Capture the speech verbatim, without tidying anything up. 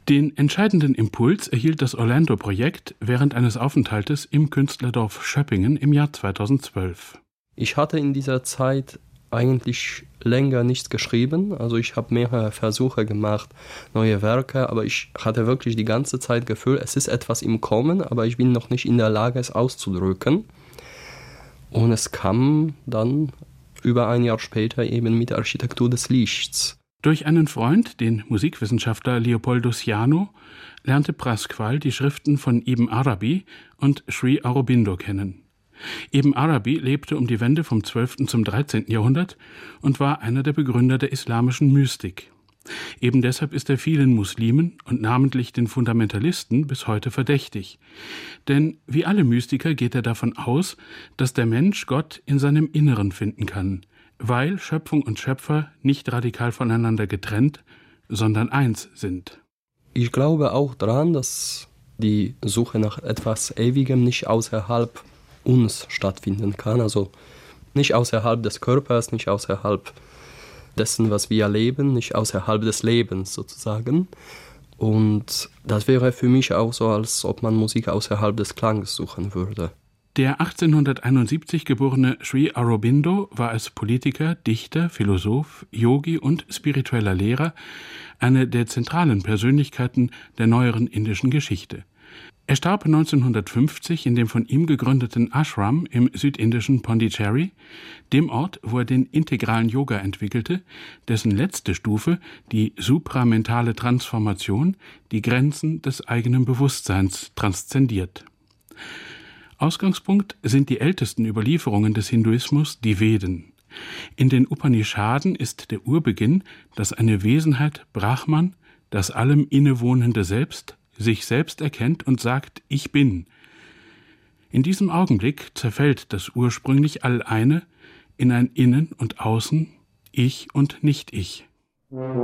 Den entscheidenden Impuls erhielt das Orlando-Projekt während eines Aufenthaltes im Künstlerdorf Schöppingen im Jahr zweitausendzwölf. Ich hatte in dieser Zeit eigentlich länger nichts geschrieben, also ich habe mehrere Versuche gemacht, neue Werke, aber ich hatte wirklich die ganze Zeit das Gefühl, es ist etwas im Kommen, aber ich bin noch nicht in der Lage, es auszudrücken. Und es kam dann über ein Jahr später eben mit der Architektur des Lichts. Durch einen Freund, den Musikwissenschaftler Leopoldo Ciano, lernte Pasquale die Schriften von Ibn Arabi und Sri Aurobindo kennen. Ibn Arabi lebte um die Wende vom zwölften zum dreizehnten Jahrhundert und war einer der Begründer der islamischen Mystik. Eben deshalb ist er vielen Muslimen und namentlich den Fundamentalisten bis heute verdächtig. Denn wie alle Mystiker geht er davon aus, dass der Mensch Gott in seinem Inneren finden kann, weil Schöpfung und Schöpfer nicht radikal voneinander getrennt, sondern eins sind. Ich glaube auch daran, dass die Suche nach etwas Ewigem nicht außerhalb uns stattfinden kann, also nicht außerhalb des Körpers, nicht außerhalb dessen, was wir erleben, nicht außerhalb des Lebens sozusagen. Und das wäre für mich auch so, als ob man Musik außerhalb des Klanges suchen würde. Der achtzehnhunderteinundsiebzig geborene Sri Aurobindo war als Politiker, Dichter, Philosoph, Yogi und spiritueller Lehrer eine der zentralen Persönlichkeiten der neueren indischen Geschichte. Er starb neunzehnhundertfünfzig in dem von ihm gegründeten Ashram im südindischen Pondicherry, dem Ort, wo er den integralen Yoga entwickelte, dessen letzte Stufe, die supramentale Transformation, die Grenzen des eigenen Bewusstseins transzendiert. Ausgangspunkt sind die ältesten Überlieferungen des Hinduismus, die Veden. In den Upanishaden ist der Urbeginn, dass eine Wesenheit, Brahman, das allem innewohnende Selbst, sich selbst erkennt und sagt, ich bin. In diesem Augenblick zerfällt das ursprünglich All-Eine in ein Innen und Außen, Ich und Nicht-Ich.